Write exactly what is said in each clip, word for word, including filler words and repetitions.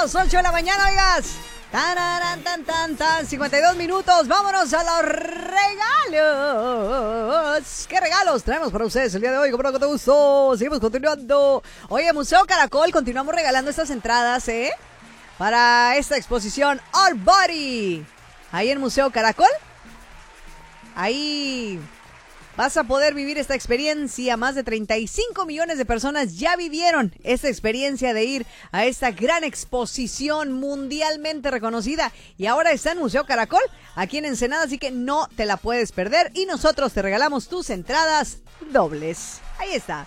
minutos, ocho de la mañana, oigas. Tararán, tan, tan, tan, cincuenta y dos minutos. Vámonos a los regalos. ¿Qué regalos traemos para ustedes el día de hoy? Con todo gusto. Seguimos continuando. Oye, Museo Caracol, continuamos regalando estas entradas, ¿eh? Para esta exposición All Body. Ahí en Museo Caracol. Ahí vas a poder vivir esta experiencia. Más de treinta y cinco millones de personas ya vivieron esta experiencia de ir a esta gran exposición mundialmente reconocida. Y ahora está en Museo Caracol, aquí en Ensenada, así que no te la puedes perder. Y nosotros te regalamos tus entradas dobles. Ahí está.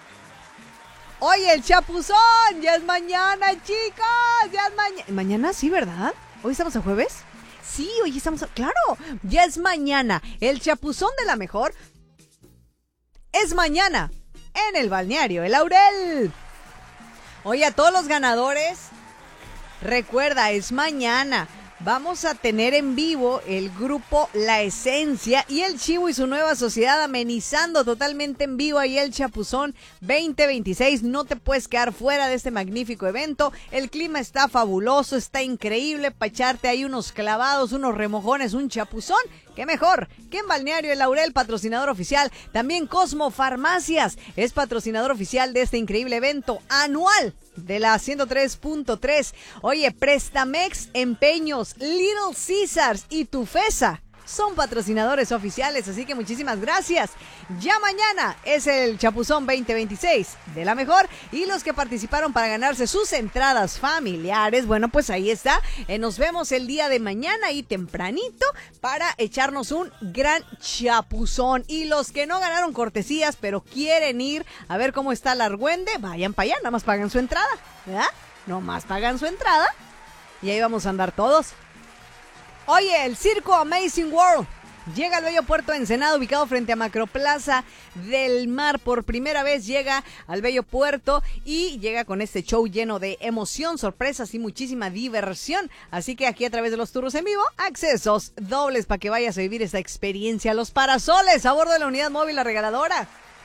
Oye, el chapuzón, ya es mañana, chicos. Ya es mañana. Mañana sí, ¿verdad? ¿Hoy estamos a jueves? Sí, hoy estamos a... Claro, ya es mañana. El chapuzón de la mejor es mañana en el balneario El Laurel. Oye, a todos los ganadores, recuerda, es mañana. Vamos a tener en vivo el grupo La Esencia y el Chivo y su nueva sociedad amenizando totalmente en vivo ahí el Chapuzón veinte veintiséis. No te puedes quedar fuera de este magnífico evento. El clima está fabuloso, está increíble para echarte ahí unos clavados, unos remojones, un chapuzón. ¡Qué mejor! Que en Balneario El Laurel, patrocinador oficial. También Cosmo Farmacias es patrocinador oficial de este increíble evento anual de la ciento tres punto tres. Oye, Prestamex, Empeños, Little Caesars y Tufesa son patrocinadores oficiales, así que muchísimas gracias. Ya mañana es el Chapuzón veinte veintiséis de la mejor, y los que participaron para ganarse sus entradas familiares, bueno, pues ahí está. Eh, nos vemos el día de mañana y tempranito para echarnos un gran chapuzón. Y los que no ganaron cortesías, pero quieren ir a ver cómo está la argüende, vayan para allá, nada más pagan su entrada, ¿verdad? Nomás pagan su entrada y ahí vamos a andar todos. Oye, el circo Amazing World llega al bello puerto de Ensenada, ubicado frente a Macroplaza del Mar. Por primera vez llega al bello puerto y llega con este show lleno de emoción, sorpresas y muchísima diversión. Así que aquí a través de los turnos en vivo, accesos dobles para que vayas a vivir esta experiencia. Los parasoles a bordo de la unidad móvil La Regaladora.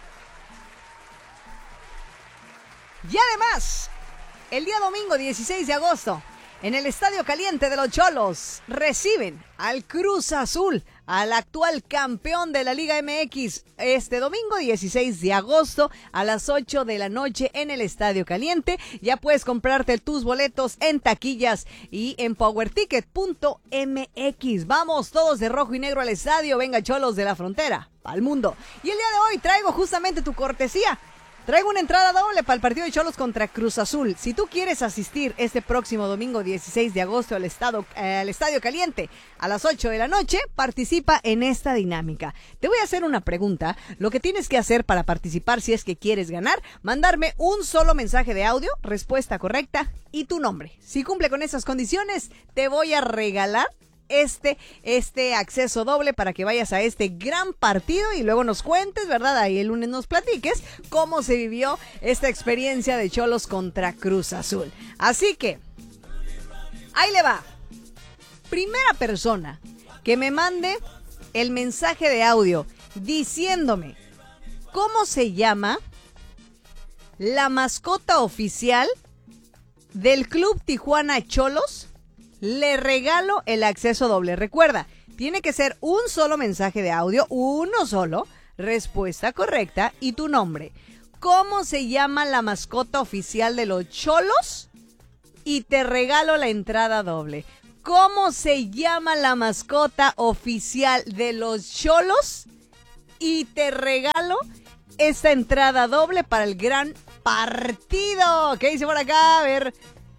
Y además, el día domingo dieciséis de agosto, en el Estadio Caliente de los Cholos, reciben al Cruz Azul, al actual campeón de la Liga M X, este domingo dieciséis de agosto a las ocho de la noche en el Estadio Caliente. Ya puedes comprarte tus boletos en taquillas y en power ticket punto m x. Vamos todos de rojo y negro al estadio. Venga, Cholos de la frontera, al mundo. Y el día de hoy traigo justamente tu cortesía. Traigo una entrada doble para el partido de Cholos contra Cruz Azul. Si tú quieres asistir este próximo domingo dieciséis de agosto al, estado, eh, al Estadio Caliente a las ocho de la noche, participa en esta dinámica. Te voy a hacer una pregunta. Lo que tienes que hacer para participar, si es que quieres ganar, mandarme un solo mensaje de audio, respuesta correcta y tu nombre. Si cumple con esas condiciones, te voy a regalar este este acceso doble para que vayas a este gran partido y luego nos cuentes, ¿verdad? Ahí el lunes nos platiques cómo se vivió esta experiencia de Cholos contra Cruz Azul. Así que ahí le va. Primera persona que me mande el mensaje de audio diciéndome cómo se llama la mascota oficial del Club Tijuana Cholos, le regalo el acceso doble. Recuerda, tiene que ser un solo mensaje de audio, uno solo, respuesta correcta y tu nombre. ¿Cómo se llama la mascota oficial de los Cholos? Y te regalo la entrada doble. ¿Cómo se llama la mascota oficial de los Cholos? Y te regalo esta entrada doble para el gran partido. ¿Qué dice por acá? A ver...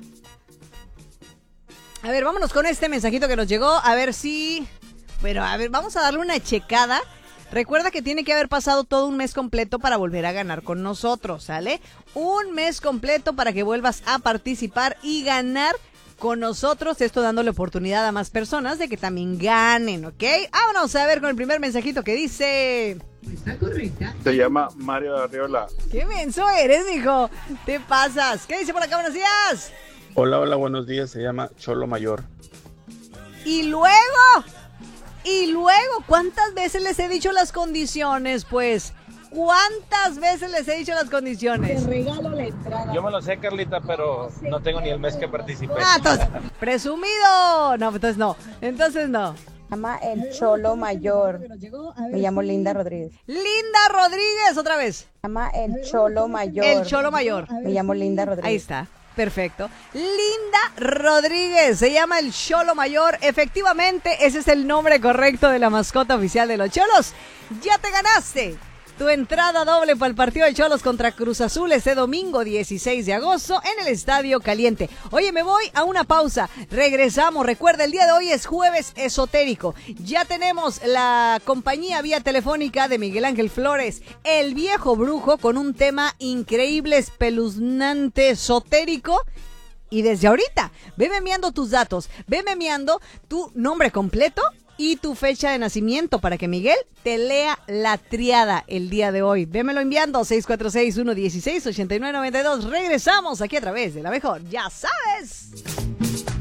A ver, vámonos con este mensajito que nos llegó, a ver si... Pero, a ver, vamos a darle una checada. Recuerda que tiene que haber pasado todo un mes completo para volver a ganar con nosotros, ¿sale? Un mes completo para que vuelvas a participar y ganar con nosotros. Esto dándole oportunidad a más personas de que también ganen, ¿ok? Vámonos a ver con el primer mensajito que dice... ¿Está correcta? Se llama Mario Arriola. ¡Qué menso eres, mijo! Te pasas. ¿Qué dice por acá? Buenos días. Hola, hola, buenos días. Se llama Cholo Mayor. Y luego, y luego, ¿cuántas veces les he dicho las condiciones? Pues ¿Cuántas veces les he dicho las condiciones? Te regalo la entrada. Yo me lo sé, Carlita, pero no tengo ni el mes que participé. Ah, entonces, presumido. No, entonces no. Entonces no. Se llama El Cholo Mayor. Me llamo Linda Rodríguez. Linda Rodríguez, otra vez. Se llama El Cholo Mayor. El Cholo Mayor. Me llamo Linda Rodríguez. Ahí está. Perfecto. Linda Rodríguez, se llama el Cholo Mayor. Efectivamente, ese es el nombre correcto de la mascota oficial de los Cholos. Ya te ganaste tu entrada doble para el partido de Cholos contra Cruz Azul este domingo dieciséis de agosto en el Estadio Caliente. Oye, me voy a una pausa. Regresamos. Recuerda, el día de hoy es jueves esotérico. Ya tenemos la compañía vía telefónica de Miguel Ángel Flores, el viejo brujo, con un tema increíble, espeluznante, esotérico. Y desde ahorita, veme enviando tus datos, veme enviando tu nombre completo y tu fecha de nacimiento para que Miguel te lea la triada el día de hoy. Vémelo enviando seis cuatro seis, uno uno seis, ocho nueve nueve dos. Regresamos aquí a través de La Mejor. Ya sabes.